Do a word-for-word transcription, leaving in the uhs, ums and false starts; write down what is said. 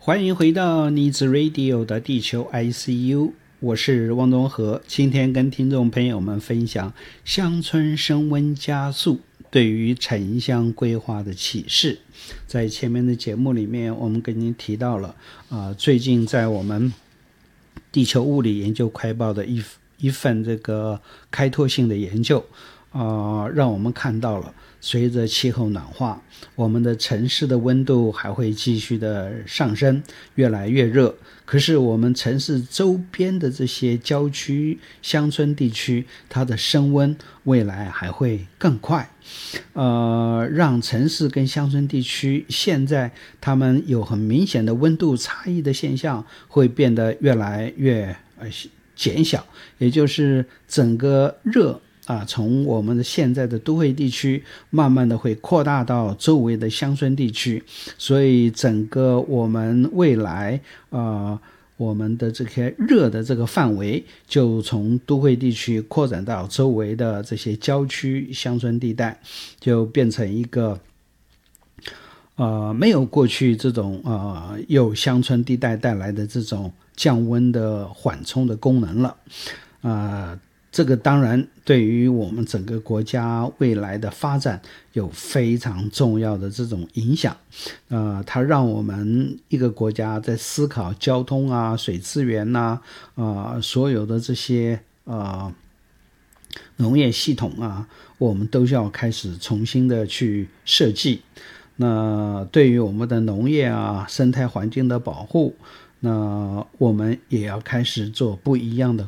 欢迎回到妮子 Radio 的地球 I C U， 我是汪东和。今天跟听众朋友们分享乡村升温加速对于城乡规划的启示。在前面的节目里面，我们跟您提到了、呃、最近在我们地球物理研究快报的一一份这个开拓性的研究，呃，让我们看到了随着气候暖化，我们的城市的温度还会继续的上升，越来越热。可是我们城市周边的这些郊区乡村地区，它的升温未来还会更快，呃，让城市跟乡村地区现在他们有很明显的温度差异的现象会变得越来越呃减小，也就是整个热啊，从我们的现在的都会地区慢慢的会扩大到周围的乡村地区，所以整个我们未来呃我们的这些热的这个范围就从都会地区扩展到周围的这些郊区乡村地带，就变成一个呃没有过去这种呃由乡村地带带来的这种降温的缓冲的功能了。呃这个当然对于我们整个国家未来的发展有非常重要的这种影响。呃，它让我们一个国家在思考交通啊、水资源啊、呃、所有的这些呃农业系统啊，我们都要开始重新的去设计。那对于我们的农业啊、生态环境的保护，那我们也要开始做不一样的